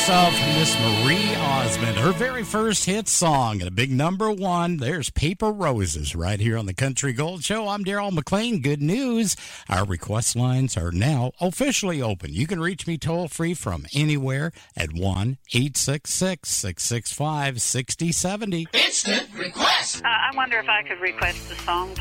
of Miss Marie Osmond, her very first hit song and a big number one. There's Paper Roses right here on the Country Gold Show. I'm Daryl McLean. Good news. Our request lines are now officially open. You can reach me toll free from anywhere at 1-866-665-6070. Instant request. I wonder if I could request a song,